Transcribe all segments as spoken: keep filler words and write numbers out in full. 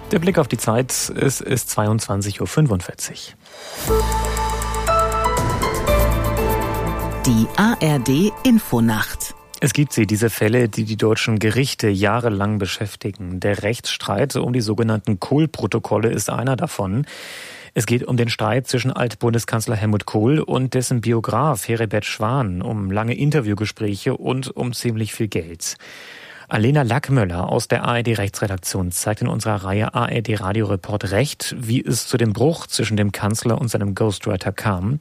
Der Blick auf die Zeit, es ist zweiundzwanzig Uhr fünfundvierzig. Die A R D-Infonacht. Es gibt sie, diese Fälle, die die deutschen Gerichte jahrelang beschäftigen. Der Rechtsstreit um die sogenannten Kohl-Protokolle ist einer davon. Es geht um den Streit zwischen Altbundeskanzler Helmut Kohl und dessen Biograf Heribert Schwan, um lange Interviewgespräche und um ziemlich viel Geld. Alena Lackmöller aus der A R D-Rechtsredaktion zeigt in unserer Reihe A R D-Radio-Report Recht, wie es zu dem Bruch zwischen dem Kanzler und seinem Ghostwriter kam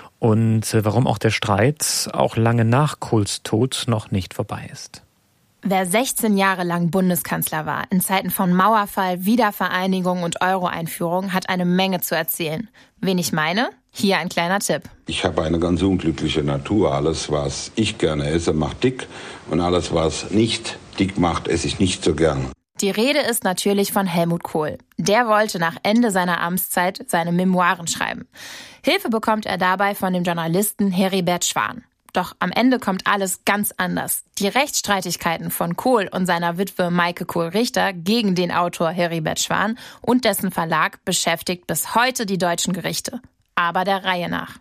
und warum auch der Streit auch lange nach Kohls Tod noch nicht vorbei ist. Wer sechzehn Jahre lang Bundeskanzler war, in Zeiten von Mauerfall, Wiedervereinigung und Euro-Einführung, hat eine Menge zu erzählen. Wen ich meine? Hier ein kleiner Tipp. Ich habe eine ganz unglückliche Natur. Alles, was ich gerne esse, macht dick. Und alles, was nicht dick macht, esse ich nicht so gern. Die Rede ist natürlich von Helmut Kohl. Der wollte nach Ende seiner Amtszeit seine Memoiren schreiben. Hilfe bekommt er dabei von dem Journalisten Heribert Schwan. Doch am Ende kommt alles ganz anders. Die Rechtsstreitigkeiten von Kohl und seiner Witwe Maike Kohl-Richter gegen den Autor Heribert Schwan und dessen Verlag beschäftigt bis heute die deutschen Gerichte. Aber der Reihe nach.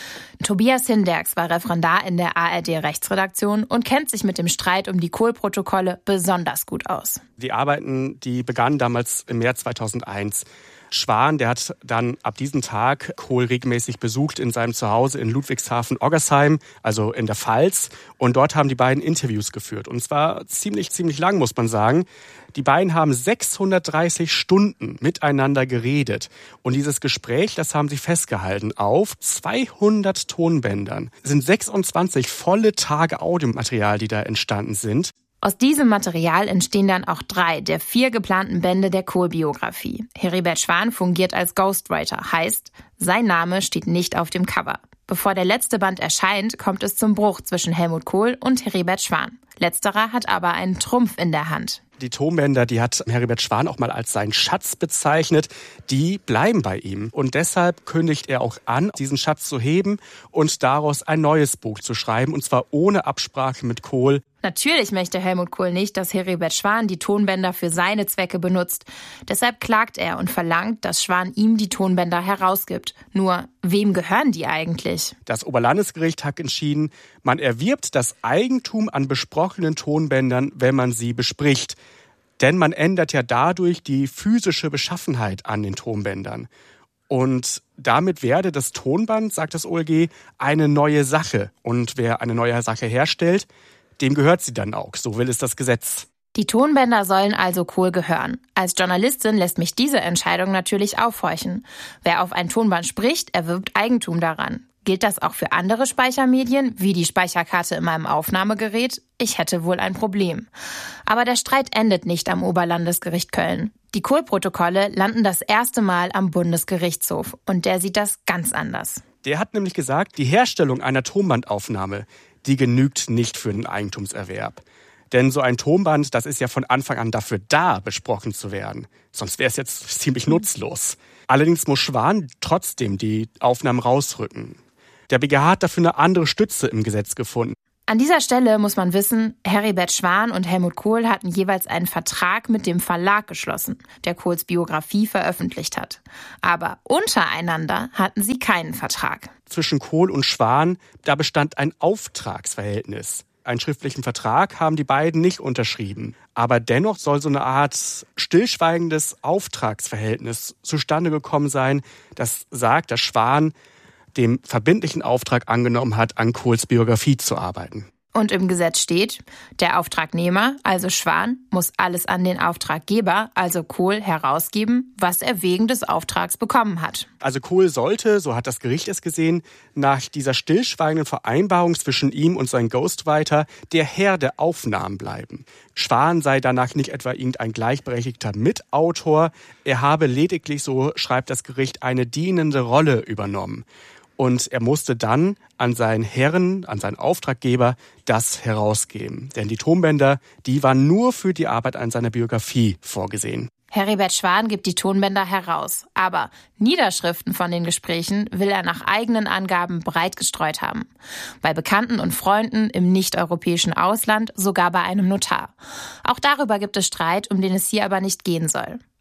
Tobias Hinderks war Referendar in der A R D-Rechtsredaktion und kennt sich mit dem Streit um die Kohl-Protokolle besonders gut aus. Die Arbeiten, die begannen damals im März zweitausendeins. Schwan, der hat dann ab diesem Tag Kohl regelmäßig besucht in seinem Zuhause in Ludwigshafen-Oggersheim, also in der Pfalz. Und dort haben die beiden Interviews geführt. Und zwar ziemlich, ziemlich lang, muss man sagen. Die beiden haben sechshundertdreißig Stunden miteinander geredet. Und dieses Gespräch, das haben sie festgehalten auf zweihundert Tonbändern. Es sind sechsundzwanzig volle Tage Audiomaterial, die da entstanden sind. Aus diesem Material entstehen dann auch drei der vier geplanten Bände der Kohl-Biografie. Heribert Schwan fungiert als Ghostwriter, heißt, sein Name steht nicht auf dem Cover. Bevor der letzte Band erscheint, kommt es zum Bruch zwischen Helmut Kohl und Heribert Schwan. Letzterer hat aber einen Trumpf in der Hand. Die Tonbänder, die hat Heribert Schwan auch mal als seinen Schatz bezeichnet, die bleiben bei ihm. Und deshalb kündigt er auch an, diesen Schatz zu heben und daraus ein neues Buch zu schreiben, und zwar ohne Absprache mit Kohl. Natürlich möchte Helmut Kohl nicht, dass Heribert Schwan die Tonbänder für seine Zwecke benutzt. Deshalb klagt er und verlangt, dass Schwan ihm die Tonbänder herausgibt. Nur, wem gehören die eigentlich? Das Oberlandesgericht hat entschieden, man erwirbt das Eigentum an besprochenen Tonbändern, wenn man sie bespricht. Denn man ändert ja dadurch die physische Beschaffenheit an den Tonbändern. Und damit werde das Tonband, sagt das O L G, eine neue Sache. Und wer eine neue Sache herstellt, dem gehört sie dann auch. So will es das Gesetz. Die Tonbänder sollen also Kohl gehören. Als Journalistin lässt mich diese Entscheidung natürlich aufhorchen. Wer auf ein Tonband spricht, erwirbt Eigentum daran. Gilt das auch für andere Speichermedien, wie die Speicherkarte in meinem Aufnahmegerät? Ich hätte wohl ein Problem. Aber der Streit endet nicht am Oberlandesgericht Köln. Die Kohl-Protokolle landen das erste Mal am Bundesgerichtshof. Und der sieht das ganz anders. Der hat nämlich gesagt, die Herstellung einer Tonbandaufnahme, die genügt nicht für den Eigentumserwerb. Denn so ein Tonband, das ist ja von Anfang an dafür da, besprochen zu werden. Sonst wäre es jetzt ziemlich nutzlos. Allerdings muss Schwan trotzdem die Aufnahmen rausrücken. Der B G H hat dafür eine andere Stütze im Gesetz gefunden. An dieser Stelle muss man wissen, Heribert Schwan und Helmut Kohl hatten jeweils einen Vertrag mit dem Verlag geschlossen, der Kohls Biografie veröffentlicht hat. Aber untereinander hatten sie keinen Vertrag. Zwischen Kohl und Schwan, da bestand ein Auftragsverhältnis. Einen schriftlichen Vertrag haben die beiden nicht unterschrieben. Aber dennoch soll so eine Art stillschweigendes Auftragsverhältnis zustande gekommen sein, das sagt, dass Schwan dem verbindlichen Auftrag angenommen hat, an Kohls Biografie zu arbeiten. Und im Gesetz steht, der Auftragnehmer, also Schwan, muss alles an den Auftraggeber, also Kohl, herausgeben, was er wegen des Auftrags bekommen hat. Also Kohl sollte, so hat das Gericht es gesehen, nach dieser stillschweigenden Vereinbarung zwischen ihm und seinem Ghostwriter der Herr der Aufnahmen bleiben. Schwan sei danach nicht etwa irgendein gleichberechtigter Mitautor, er habe lediglich, so schreibt das Gericht, eine dienende Rolle übernommen. Und er musste dann an seinen Herren, an seinen Auftraggeber das herausgeben. Denn die Tonbänder, die waren nur für die Arbeit an seiner Biografie vorgesehen. Heribert Schwan gibt die Tonbänder heraus. Aber Niederschriften von den Gesprächen will er nach eigenen Angaben breit gestreut haben. Bei Bekannten und Freunden im nicht-europäischen Ausland, sogar bei einem Notar. Auch darüber gibt es Streit, um den es hier aber nicht gehen soll.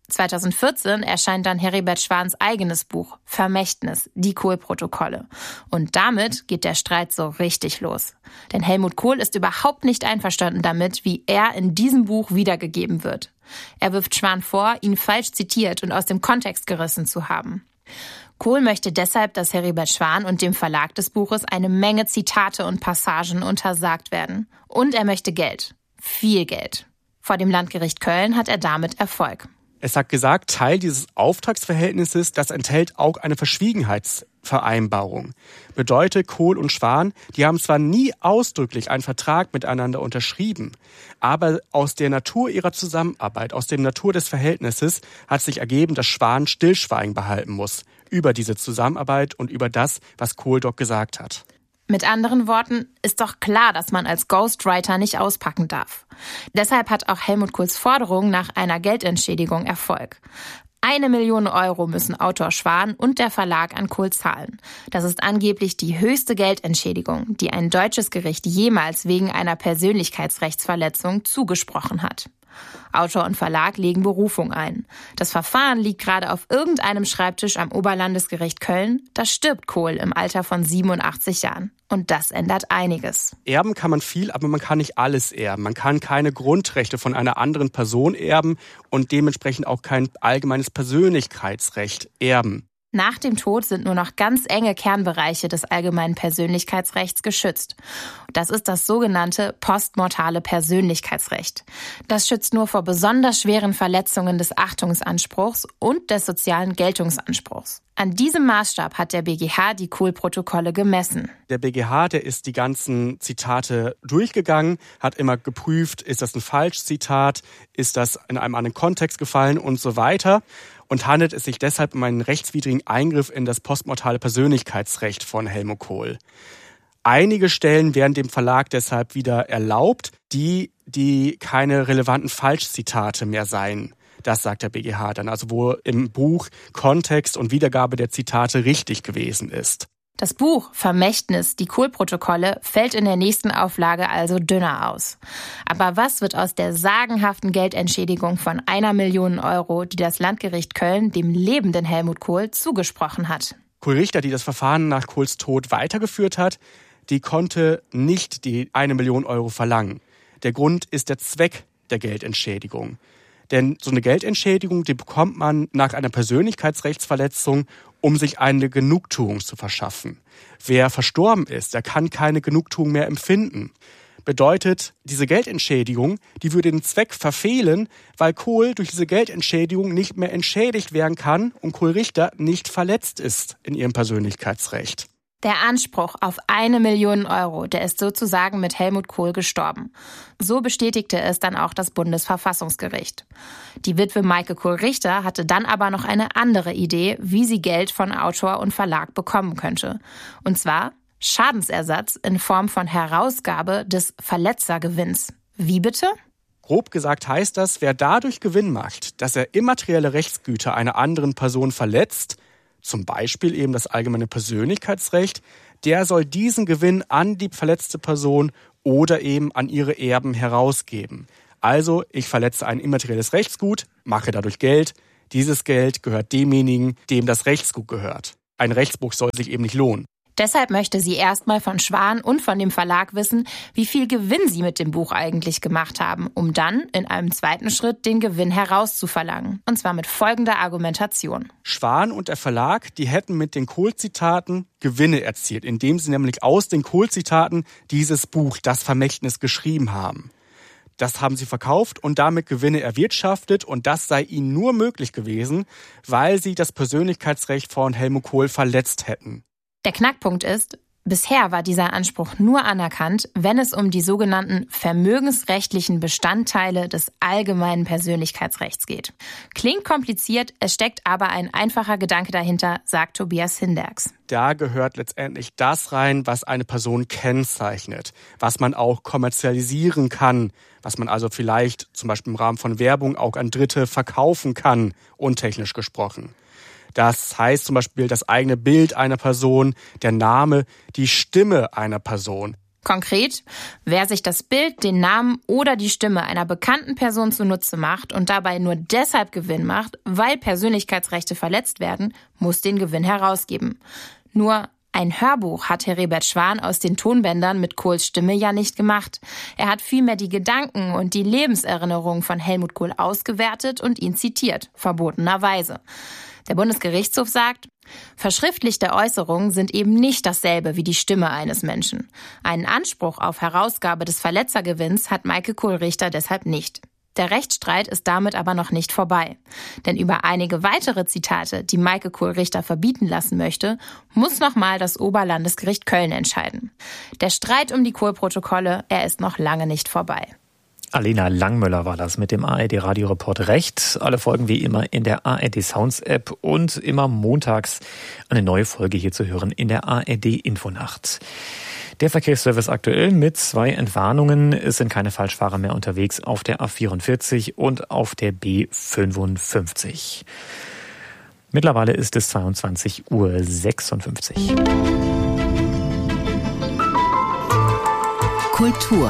zweitausendvierzehn erscheint dann Heribert Schwans eigenes Buch Vermächtnis, die Kohl-Protokolle. Und damit geht der Streit so richtig los. Denn Helmut Kohl ist überhaupt nicht einverstanden damit, wie er in diesem Buch wiedergegeben wird. Er wirft Schwan vor, ihn falsch zitiert und aus dem Kontext gerissen zu haben. Kohl möchte deshalb, dass Heribert Schwan und dem Verlag des Buches eine Menge Zitate und Passagen untersagt werden. Und er möchte Geld. Viel Geld. Vor dem Landgericht Köln hat er damit Erfolg. Es hat gesagt, Teil dieses Auftragsverhältnisses, das enthält auch eine Verschwiegenheitsvereinbarung. Bedeutet, Kohl und Schwan, die haben zwar nie ausdrücklich einen Vertrag miteinander unterschrieben, aber aus der Natur ihrer Zusammenarbeit, aus der Natur des Verhältnisses hat sich ergeben, dass Schwan Stillschweigen behalten muss über diese Zusammenarbeit und über das, was Kohl dort gesagt hat. Mit anderen Worten, ist doch klar, dass man als Ghostwriter nicht auspacken darf. Deshalb hat auch Helmut Kohls Forderung nach einer Geldentschädigung Erfolg. Eine Million Euro müssen Autor Schwan und der Verlag an Kohl zahlen. Das ist angeblich die höchste Geldentschädigung, die ein deutsches Gericht jemals wegen einer Persönlichkeitsrechtsverletzung zugesprochen hat. Autor und Verlag legen Berufung ein. Das Verfahren liegt gerade auf irgendeinem Schreibtisch am Oberlandesgericht Köln. Da stirbt Kohl im Alter von siebenundachtzig Jahren. Und das ändert einiges. Erben kann man viel, aber man kann nicht alles erben. Man kann keine Grundrechte von einer anderen Person erben und dementsprechend auch kein allgemeines Persönlichkeitsrecht erben. Nach dem Tod sind nur noch ganz enge Kernbereiche des allgemeinen Persönlichkeitsrechts geschützt. Das ist das sogenannte postmortale Persönlichkeitsrecht. Das schützt nur vor besonders schweren Verletzungen des Achtungsanspruchs und des sozialen Geltungsanspruchs. An diesem Maßstab hat der B G H die Kohl-Protokolle gemessen. Der B G H, der ist die ganzen Zitate durchgegangen, hat immer geprüft, ist das ein Falschzitat, ist das in einem anderen Kontext gefallen und so weiter. Und handelt es sich deshalb um einen rechtswidrigen Eingriff in das postmortale Persönlichkeitsrecht von Helmut Kohl. Einige Stellen werden dem Verlag deshalb wieder erlaubt, die, die keine relevanten Falschzitate mehr seien. Das sagt der B G H dann, also wo im Buch Kontext und Wiedergabe der Zitate richtig gewesen ist. Das Buch Vermächtnis, die Kohl-Protokolle, fällt in der nächsten Auflage also dünner aus. Aber was wird aus der sagenhaften Geldentschädigung von einer Million Euro, die das Landgericht Köln dem lebenden Helmut Kohl zugesprochen hat? Kohl Richter, die das Verfahren nach Kohls Tod weitergeführt hat, die konnte nicht die eine Million Euro verlangen. Der Grund ist der Zweck der Geldentschädigung. Denn so eine Geldentschädigung, die bekommt man nach einer Persönlichkeitsrechtsverletzung, um sich eine Genugtuung zu verschaffen. Wer verstorben ist, der kann keine Genugtuung mehr empfinden. Bedeutet, diese Geldentschädigung, die würde den Zweck verfehlen, weil Kohl durch diese Geldentschädigung nicht mehr entschädigt werden kann und Kohl Richter nicht verletzt ist in ihrem Persönlichkeitsrecht. Der Anspruch auf eine Million Euro, der ist sozusagen mit Helmut Kohl gestorben. So bestätigte es dann auch das Bundesverfassungsgericht. Die Witwe Maike Kohl-Richter hatte dann aber noch eine andere Idee, wie sie Geld von Autor und Verlag bekommen könnte. Und zwar Schadensersatz in Form von Herausgabe des Verletzergewinns. Wie bitte? Grob gesagt heißt das, wer dadurch Gewinn macht, dass er immaterielle Rechtsgüter einer anderen Person verletzt, zum Beispiel eben das allgemeine Persönlichkeitsrecht, der soll diesen Gewinn an die verletzte Person oder eben an ihre Erben herausgeben. Also, ich verletze ein immaterielles Rechtsgut, mache dadurch Geld. Dieses Geld gehört demjenigen, dem das Rechtsgut gehört. Ein Rechtsbruch soll sich eben nicht lohnen. Deshalb möchte sie erstmal von Schwan und von dem Verlag wissen, wie viel Gewinn sie mit dem Buch eigentlich gemacht haben, um dann in einem zweiten Schritt den Gewinn herauszuverlangen. Und zwar mit folgender Argumentation. Schwan und der Verlag, die hätten mit den Kohl-Zitaten Gewinne erzielt, indem sie nämlich aus den Kohl-Zitaten dieses Buch, das Vermächtnis, geschrieben haben. Das haben sie verkauft und damit Gewinne erwirtschaftet und das sei ihnen nur möglich gewesen, weil sie das Persönlichkeitsrecht von Helmut Kohl verletzt hätten. Der Knackpunkt ist, bisher war dieser Anspruch nur anerkannt, wenn es um die sogenannten vermögensrechtlichen Bestandteile des allgemeinen Persönlichkeitsrechts geht. Klingt kompliziert, es steckt aber ein einfacher Gedanke dahinter, sagt Tobias Hinderks. Da gehört letztendlich das rein, was eine Person kennzeichnet, was man auch kommerzialisieren kann, was man also vielleicht zum Beispiel im Rahmen von Werbung auch an Dritte verkaufen kann, untechnisch gesprochen. Das heißt zum Beispiel das eigene Bild einer Person, der Name, die Stimme einer Person. Konkret, wer sich das Bild, den Namen oder die Stimme einer bekannten Person zunutze macht und dabei nur deshalb Gewinn macht, weil Persönlichkeitsrechte verletzt werden, muss den Gewinn herausgeben. Nur ein Hörbuch hat Heribert Schwan aus den Tonbändern mit Kohls Stimme ja nicht gemacht. Er hat vielmehr die Gedanken und die Lebenserinnerungen von Helmut Kohl ausgewertet und ihn zitiert, verbotenerweise. Der Bundesgerichtshof sagt, verschriftlichte Äußerungen sind eben nicht dasselbe wie die Stimme eines Menschen. Einen Anspruch auf Herausgabe des Verletzergewinns hat Meike Kohl-Richter deshalb nicht. Der Rechtsstreit ist damit aber noch nicht vorbei. Denn über einige weitere Zitate, die Meike Kohl-Richter verbieten lassen möchte, muss nochmal das Oberlandesgericht Köln entscheiden. Der Streit um die Kohl-Protokolle, er ist noch lange nicht vorbei. Alena Langmöller war das mit dem A R D-Radioreport Recht. Alle Folgen wie immer in der A R D Sounds App und immer montags eine neue Folge hier zu hören in der A R D Infonacht. Der Verkehrsservice aktuell mit zwei Entwarnungen. Es sind keine Falschfahrer mehr unterwegs auf der A vierundvierzig und auf der B fünfundfünfzig. Mittlerweile ist es zweiundzwanzig Uhr sechsundfünfzig. Kultur.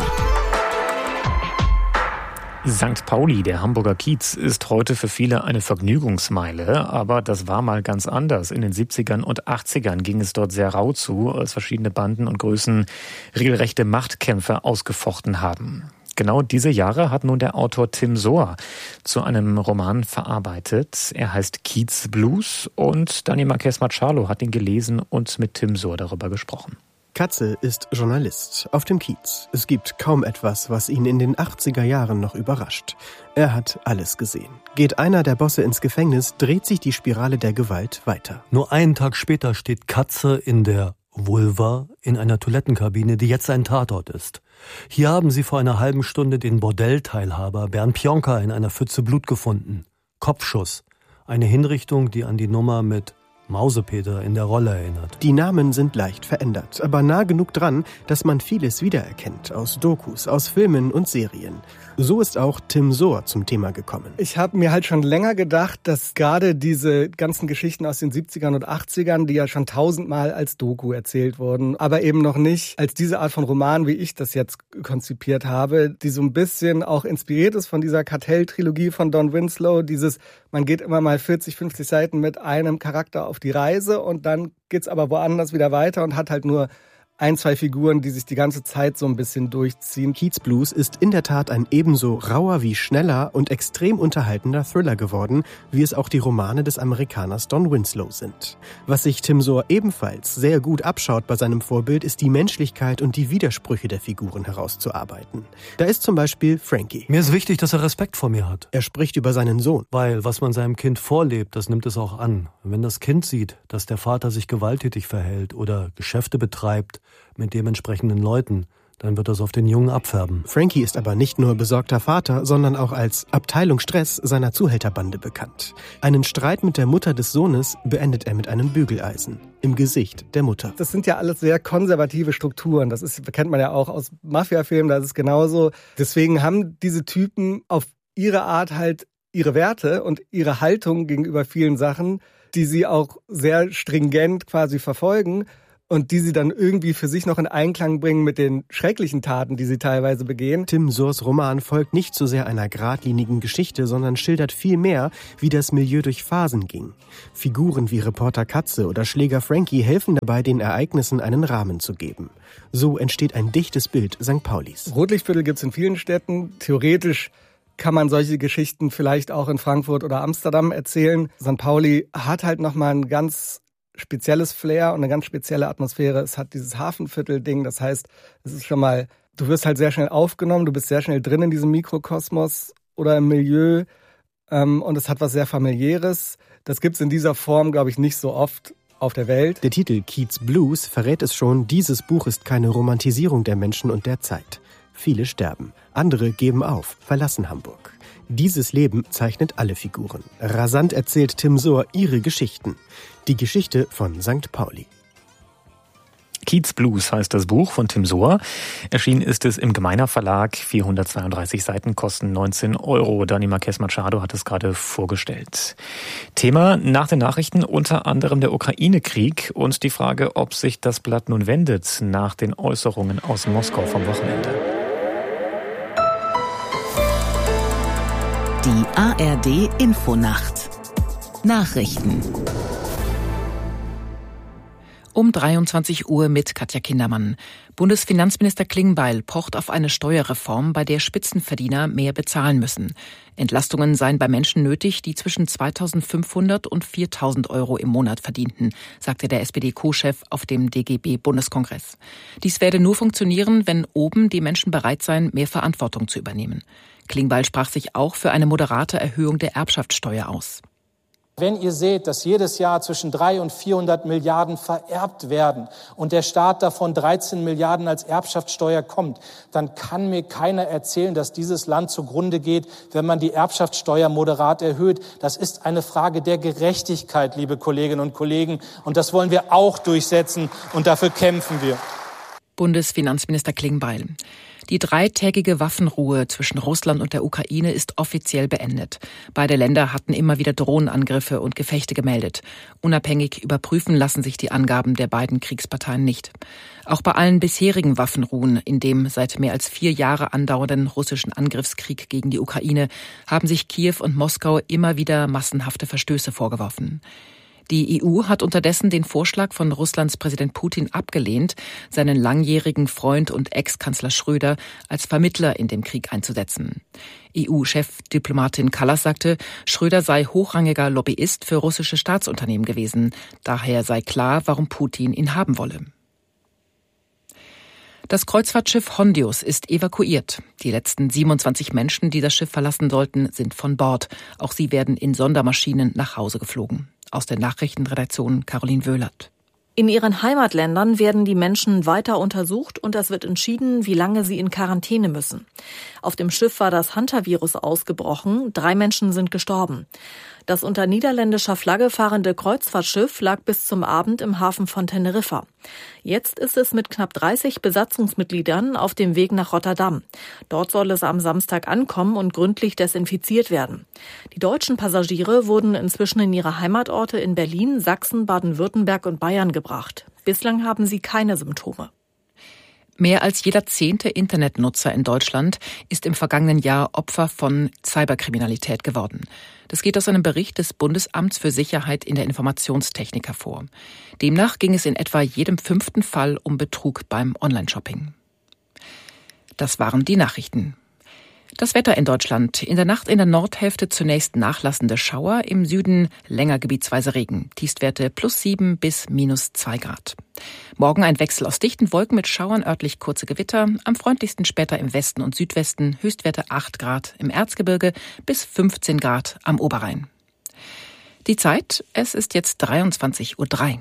Sankt Pauli, der Hamburger Kiez, ist heute für viele eine Vergnügungsmeile, aber das war mal ganz anders. In den siebzigern und achtzigern ging es dort sehr rau zu, als verschiedene Banden und Größen regelrechte Machtkämpfe ausgefochten haben. Genau diese Jahre hat nun der Autor Tim Sohr zu einem Roman verarbeitet. Er heißt Kiez Blues und Dani Marquez Machado hat ihn gelesen und mit Tim Sohr darüber gesprochen. Katze ist Journalist auf dem Kiez. Es gibt kaum etwas, was ihn in den achtziger Jahren noch überrascht. Er hat alles gesehen. Geht einer der Bosse ins Gefängnis, dreht sich die Spirale der Gewalt weiter. Nur einen Tag später steht Katze in der Vulva in einer Toilettenkabine, die jetzt ein Tatort ist. Hier haben sie vor einer halben Stunde den Bordellteilhaber Bernd Pionka in einer Pfütze Blut gefunden. Kopfschuss. Eine Hinrichtung, die an die Nummer mit Mausepeter in der Rolle erinnert. Die Namen sind leicht verändert, aber nah genug dran, dass man vieles wiedererkennt aus Dokus, aus Filmen und Serien. So ist auch Tim Sohr zum Thema gekommen. Ich habe mir halt schon länger gedacht, dass gerade diese ganzen Geschichten aus den siebzigern und achtzigern, die ja schon tausendmal als Doku erzählt wurden, aber eben noch nicht als diese Art von Roman, wie ich das jetzt konzipiert habe, die so ein bisschen auch inspiriert ist von dieser Kartell-Trilogie von Don Winslow, dieses, man geht immer mal vierzig, fünfzig Seiten mit einem Charakter auf die Reise und dann geht's aber woanders wieder weiter und hat halt nur ein, zwei Figuren, die sich die ganze Zeit so ein bisschen durchziehen. Kiez Blues ist in der Tat ein ebenso rauer wie schneller und extrem unterhaltender Thriller geworden, wie es auch die Romane des Amerikaners Don Winslow sind. Was sich Tim Sohr ebenfalls sehr gut abschaut bei seinem Vorbild, ist die Menschlichkeit und die Widersprüche der Figuren herauszuarbeiten. Da ist zum Beispiel Frankie. Mir ist wichtig, dass er Respekt vor mir hat. Er spricht über seinen Sohn. Weil was man seinem Kind vorlebt, das nimmt es auch an. Wenn das Kind sieht, dass der Vater sich gewalttätig verhält oder Geschäfte betreibt, mit dementsprechenden Leuten, dann wird das auf den Jungen abfärben. Frankie ist aber nicht nur besorgter Vater, sondern auch als Abteilung Stress seiner Zuhälterbande bekannt. Einen Streit mit der Mutter des Sohnes beendet er mit einem Bügeleisen im Gesicht der Mutter. Das sind ja alles sehr konservative Strukturen. Das ist, kennt man ja auch aus Mafia-Filmen, das ist genauso. Deswegen haben diese Typen auf ihre Art halt ihre Werte und ihre Haltung gegenüber vielen Sachen, die sie auch sehr stringent quasi verfolgen. Und die sie dann irgendwie für sich noch in Einklang bringen mit den schrecklichen Taten, die sie teilweise begehen. Tim Sohrs Roman folgt nicht so sehr einer geradlinigen Geschichte, sondern schildert viel mehr, wie das Milieu durch Phasen ging. Figuren wie Reporter Katze oder Schläger Frankie helfen dabei, den Ereignissen einen Rahmen zu geben. So entsteht ein dichtes Bild Sankt Paulis. Rotlichtviertel gibt's in vielen Städten. Theoretisch kann man solche Geschichten vielleicht auch in Frankfurt oder Amsterdam erzählen. Sankt Pauli hat halt nochmal ein ganz spezielles Flair und eine ganz spezielle Atmosphäre. Es hat dieses Hafenviertel-Ding, das heißt, es ist schon mal, du wirst halt sehr schnell aufgenommen, du bist sehr schnell drin in diesem Mikrokosmos oder im Milieu ähm, und es hat was sehr Familiäres. Das gibt's in dieser Form, glaube ich, nicht so oft auf der Welt. Der Titel Kiez Blues verrät es schon, dieses Buch ist keine Romantisierung der Menschen und der Zeit. Viele sterben, andere geben auf, verlassen Hamburg. Dieses Leben zeichnet alle Figuren. Rasant erzählt Tim Sohr ihre Geschichten. Die Geschichte von Sankt Pauli. Kiezblues heißt das Buch von Tim Sohr. Erschienen ist es im Gemeiner Verlag. vierhundertzweiunddreißig Seiten kosten neunzehn Euro. Dani Marquez Machado hat es gerade vorgestellt. Thema nach den Nachrichten unter anderem der Ukraine-Krieg und die Frage, ob sich das Blatt nun wendet nach den Äußerungen aus Moskau vom Wochenende. Die A R D Infonacht. Nachrichten. Um dreiundzwanzig Uhr mit Katja Kindermann. Bundesfinanzminister Klingbeil pocht auf eine Steuerreform, bei der Spitzenverdiener mehr bezahlen müssen. Entlastungen seien bei Menschen nötig, die zwischen zweitausendfünfhundert und viertausend Euro im Monat verdienten, sagte der S P D-Co-Chef auf dem D G B-Bundeskongress. Dies werde nur funktionieren, wenn oben die Menschen bereit seien, mehr Verantwortung zu übernehmen. Klingbeil sprach sich auch für eine moderate Erhöhung der Erbschaftssteuer aus. Wenn ihr seht, dass jedes Jahr zwischen dreihundert und vierhundert Milliarden vererbt werden und der Staat davon dreizehn Milliarden als Erbschaftssteuer kommt, dann kann mir keiner erzählen, dass dieses Land zugrunde geht, wenn man die Erbschaftssteuer moderat erhöht. Das ist eine Frage der Gerechtigkeit, liebe Kolleginnen und Kollegen. Und das wollen wir auch durchsetzen und dafür kämpfen wir. Bundesfinanzminister Klingbeil. Die dreitägige Waffenruhe zwischen Russland und der Ukraine ist offiziell beendet. Beide Länder hatten immer wieder Drohnenangriffe und Gefechte gemeldet. Unabhängig überprüfen lassen sich die Angaben der beiden Kriegsparteien nicht. Auch bei allen bisherigen Waffenruhen in dem seit mehr als vier Jahre andauernden russischen Angriffskrieg gegen die Ukraine haben sich Kiew und Moskau immer wieder massenhafte Verstöße vorgeworfen. Die E U hat unterdessen den Vorschlag von Russlands Präsident Putin abgelehnt, seinen langjährigen Freund und Ex-Kanzler Schröder als Vermittler in dem Krieg einzusetzen. E U-Chefdiplomatin Kallas sagte, Schröder sei hochrangiger Lobbyist für russische Staatsunternehmen gewesen. Daher sei klar, warum Putin ihn haben wolle. Das Kreuzfahrtschiff Hondius ist evakuiert. Die letzten siebenundzwanzig Menschen, die das Schiff verlassen sollten, sind von Bord. Auch sie werden in Sondermaschinen nach Hause geflogen. Aus der Nachrichtenredaktion Caroline Wöhlert. In ihren Heimatländern werden die Menschen weiter untersucht und es wird entschieden, wie lange sie in Quarantäne müssen. Auf dem Schiff war das Hantavirus ausgebrochen. Drei Menschen sind gestorben. Das unter niederländischer Flagge fahrende Kreuzfahrtschiff lag bis zum Abend im Hafen von Teneriffa. Jetzt ist es mit knapp dreißig Besatzungsmitgliedern auf dem Weg nach Rotterdam. Dort soll es am Samstag ankommen und gründlich desinfiziert werden. Die deutschen Passagiere wurden inzwischen in ihre Heimatorte in Berlin, Sachsen, Baden-Württemberg und Bayern gebracht. Bislang haben sie keine Symptome. Mehr als jeder zehnte Internetnutzer in Deutschland ist im vergangenen Jahr Opfer von Cyberkriminalität geworden. Das geht aus einem Bericht des Bundesamts für Sicherheit in der Informationstechnik hervor. Demnach ging es in etwa jedem fünften Fall um Betrug beim Online-Shopping. Das waren die Nachrichten. Das Wetter in Deutschland. In der Nacht in der Nordhälfte zunächst nachlassende Schauer, im Süden länger gebietsweise Regen. Tiefstwerte plus sieben bis minus zwei Grad. Morgen ein Wechsel aus dichten Wolken mit Schauern, örtlich kurze Gewitter. Am freundlichsten später im Westen und Südwesten. Höchstwerte acht Grad im Erzgebirge bis fünfzehn Grad am Oberrhein. Die Zeit, es ist jetzt dreiundzwanzig Uhr drei.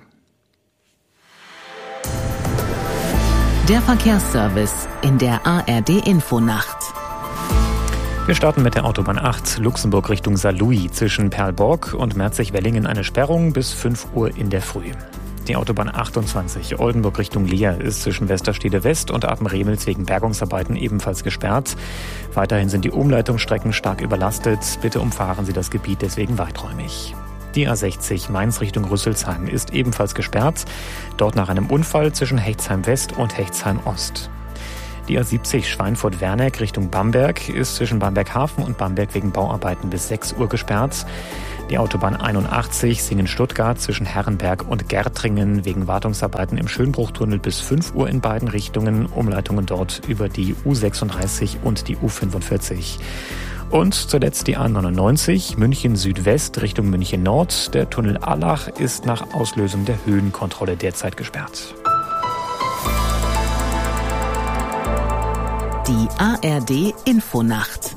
Der Verkehrsservice in der A R D Infonacht. Wir starten mit der Autobahn acht, Luxemburg Richtung Saarlouis. Zwischen Perlborg und Merzig-Wellingen eine Sperrung bis fünf Uhr in der Früh. Die Autobahn achtundzwanzig, Oldenburg Richtung Leer, ist zwischen Westerstede West und Apenremels wegen Bergungsarbeiten ebenfalls gesperrt. Weiterhin sind die Umleitungsstrecken stark überlastet. Bitte umfahren Sie das Gebiet deswegen weiträumig. Die A sechzig Mainz Richtung Rüsselsheim ist ebenfalls gesperrt. Dort nach einem Unfall zwischen Hechtsheim West und Hechtsheim Ost. Die A siebzig Schweinfurt-Werneck Richtung Bamberg ist zwischen Bamberg-Hafen und Bamberg wegen Bauarbeiten bis sechs Uhr gesperrt. Die Autobahn einundachtzig Singen-Stuttgart zwischen Herrenberg und Gärtringen wegen Wartungsarbeiten im Schönbruchtunnel bis fünf Uhr in beiden Richtungen. Umleitungen dort über die U sechsunddreißig und die U fünfundvierzig. Und zuletzt die A neunundneunzig München Südwest Richtung München Nord. Der Tunnel Allach ist nach Auslösung der Höhenkontrolle derzeit gesperrt. Die A R D Infonacht.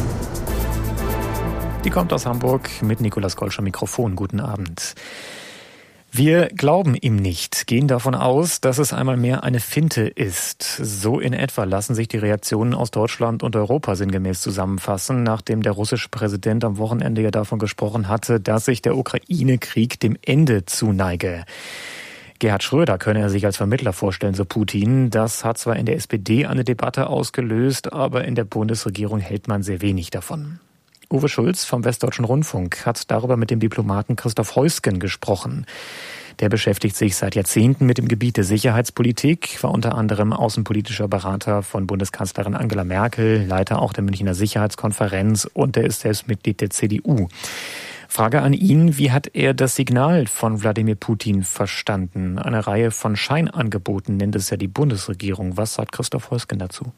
Die kommt aus Hamburg mit Nikolaus Golscher Mikrofon. Guten Abend. Wir glauben ihm nicht, gehen davon aus, dass es einmal mehr eine Finte ist. So in etwa lassen sich die Reaktionen aus Deutschland und Europa sinngemäß zusammenfassen, nachdem der russische Präsident am Wochenende ja davon gesprochen hatte, dass sich der Ukraine-Krieg dem Ende zuneige. Gerhard Schröder könne er sich als Vermittler vorstellen, so Putin. Das hat zwar in der S P D eine Debatte ausgelöst, aber in der Bundesregierung hält man sehr wenig davon. Uwe Schulz vom Westdeutschen Rundfunk hat darüber mit dem Diplomaten Christoph Heusgen gesprochen. Der beschäftigt sich seit Jahrzehnten mit dem Gebiet der Sicherheitspolitik, war unter anderem außenpolitischer Berater von Bundeskanzlerin Angela Merkel, Leiter auch der Münchner Sicherheitskonferenz und er ist selbst Mitglied der C D U. Frage an ihn, wie hat er das Signal von Wladimir Putin verstanden? Eine Reihe von Scheinangeboten nennt es ja die Bundesregierung. Was sagt Christoph Heusgen dazu?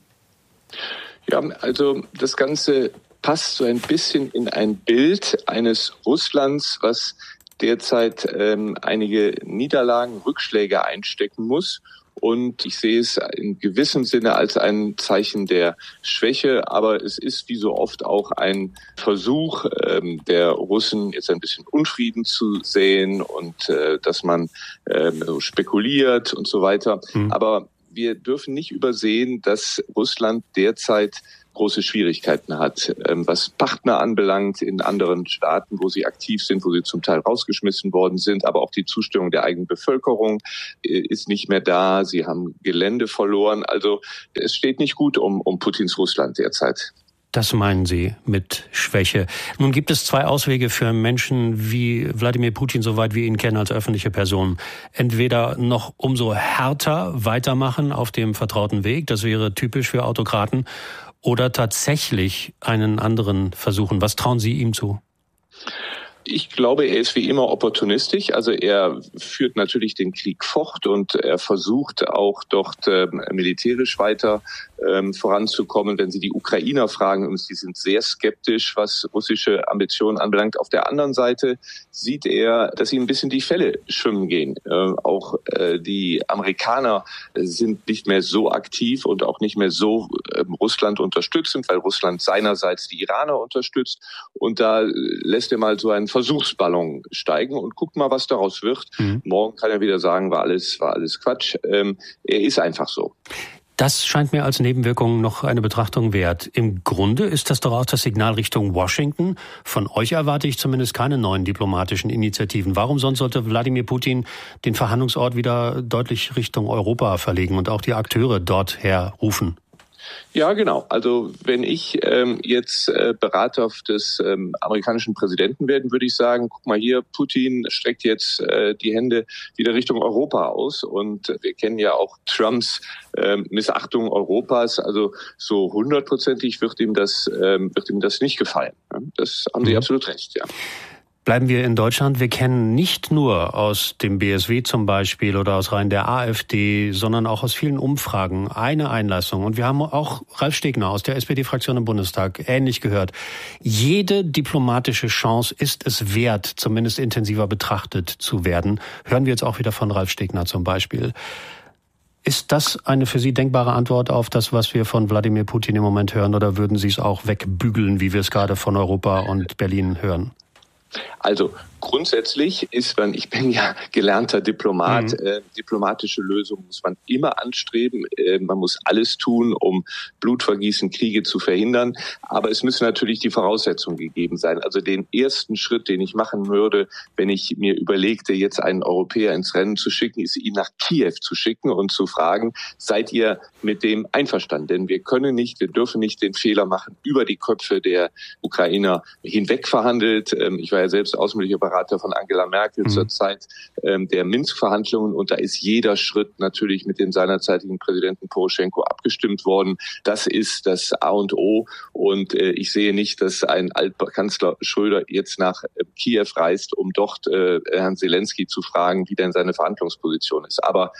Ja, also das Ganze passt so ein bisschen in ein Bild eines Russlands, was derzeit ähm, einige Niederlagen, Rückschläge einstecken muss. Und ich sehe es in gewissem Sinne als ein Zeichen der Schwäche, aber es ist wie so oft auch ein Versuch ähm, der Russen, jetzt ein bisschen Unfrieden zu säen und äh, dass man ähm, so spekuliert und so weiter. Mhm. Aber wir dürfen nicht übersehen, dass Russland derzeit große Schwierigkeiten hat, was Partner anbelangt in anderen Staaten, wo sie aktiv sind, wo sie zum Teil rausgeschmissen worden sind. Aber auch die Zustimmung der eigenen Bevölkerung ist nicht mehr da. Sie haben Gelände verloren. Also es steht nicht gut um, um Putins Russland derzeit. Das meinen Sie mit Schwäche. Nun gibt es zwei Auswege für Menschen wie Wladimir Putin, soweit wir ihn kennen als öffentliche Person. Entweder noch umso härter weitermachen auf dem vertrauten Weg, das wäre typisch für Autokraten, oder tatsächlich einen anderen versuchen. Was trauen Sie ihm zu? Ich glaube, er ist wie immer opportunistisch. Also er führt natürlich den Krieg fort und er versucht auch dort ähm, militärisch weiter ähm, voranzukommen. Wenn Sie die Ukrainer fragen, und sie sind sehr skeptisch, was russische Ambitionen anbelangt. Auf der anderen Seite sieht er, dass ihm ein bisschen die Fälle schwimmen gehen. Äh, auch äh, die Amerikaner sind nicht mehr so aktiv und auch nicht mehr so äh, Russland unterstützend, weil Russland seinerseits die Iraner unterstützt. Und da lässt er mal so einen Versuchsballon steigen und guckt mal, was daraus wird. Mhm. Morgen kann er wieder sagen, war alles, war alles Quatsch. Ähm, er ist einfach so. Das scheint mir als Nebenwirkung noch eine Betrachtung wert. Im Grunde ist das doch auch das Signal Richtung Washington. Von euch erwarte ich zumindest keine neuen diplomatischen Initiativen. Warum sonst sollte Wladimir Putin den Verhandlungsort wieder deutlich Richtung Europa verlegen und auch die Akteure dort herrufen? Ja, genau. Also wenn ich ähm, jetzt äh, Berater des ähm, amerikanischen Präsidenten werden, würde ich sagen, guck mal hier, Putin streckt jetzt äh, die Hände wieder Richtung Europa aus. Und wir kennen ja auch Trumps ähm, Missachtung Europas. Also so hundertprozentig wird ihm das, ähm, wird ihm das nicht gefallen. Das haben Sie mhm. absolut recht, ja. Bleiben wir in Deutschland. Wir kennen nicht nur aus dem B S W zum Beispiel oder aus Reihen der AfD, sondern auch aus vielen Umfragen eine Einlassung. Und wir haben auch Ralf Stegner aus der S P D-Fraktion im Bundestag ähnlich gehört. Jede diplomatische Chance ist es wert, zumindest intensiver betrachtet zu werden. Hören wir jetzt auch wieder von Ralf Stegner zum Beispiel. Ist das eine für Sie denkbare Antwort auf das, was wir von Wladimir Putin im Moment hören? Oder würden Sie es auch wegbügeln, wie wir es gerade von Europa und Berlin hören? Also grundsätzlich ist man, ich bin ja gelernter Diplomat, mhm. äh, diplomatische Lösungen muss man immer anstreben. Äh, man muss alles tun, um Blutvergießen, Kriege zu verhindern. Aber es müssen natürlich die Voraussetzungen gegeben sein. Also den ersten Schritt, den ich machen würde, wenn ich mir überlegte, jetzt einen Europäer ins Rennen zu schicken, ist ihn nach Kiew zu schicken und zu fragen, seid ihr mit dem einverstanden? Denn wir können nicht, wir dürfen nicht den Fehler machen, über die Köpfe der Ukrainer hinweg verhandelt. Ähm, ich war ja selbst außenpolitischer Berater von Angela Merkel mhm. zur Zeit ähm, der Minsk-Verhandlungen und da ist jeder Schritt natürlich mit dem seinerzeitigen Präsidenten Poroschenko abgestimmt worden. Das ist das A und O und äh, ich sehe nicht, dass ein Altkanzler Schröder jetzt nach äh, Kiew reist, um dort äh, Herrn Zelensky zu fragen, wie denn seine Verhandlungsposition ist. Aber